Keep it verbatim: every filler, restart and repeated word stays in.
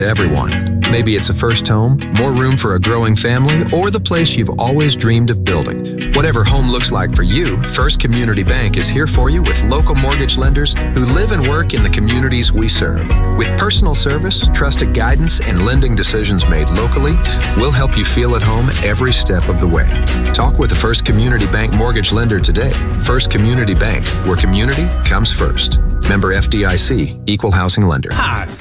Everyone. Maybe it's a first home, more room for a growing family, or the place you've always dreamed of building. Whatever home looks like for you, First Community Bank is here for you with local mortgage lenders who live and work in the communities we serve. With personal service, trusted guidance, and lending decisions made locally, we'll help you feel at home every step of the way. Talk with a First Community Bank mortgage lender today. First Community Bank, where community comes first. Member F D I C, Equal Housing Lender. Hi.